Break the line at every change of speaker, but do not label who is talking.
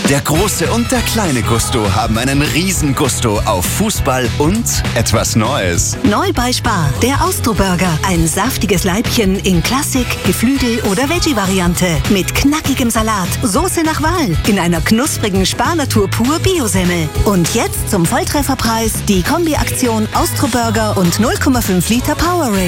Der große und der kleine Gusto haben einen Riesengusto auf Fußball und etwas Neues.
Neu bei Spar, der Austro-Burger. Ein saftiges Leibchen in Klassik, Geflügel- oder Veggie-Variante. Mit knackigem Salat, Soße nach Wahl. In einer knusprigen Spar-Natur pur Biosemmel. Und jetzt zum Volltrefferpreis die Kombi-Aktion Austro-Burger und 0,5 Liter Powerade.